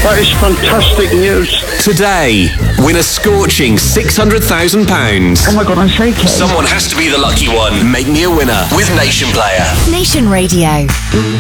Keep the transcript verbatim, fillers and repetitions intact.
That is fantastic news. Today, win a scorching six hundred thousand pounds. Oh my God, I'm shaking. Someone has to be the lucky one. Make me a winner with Nation Player. Nation Radio.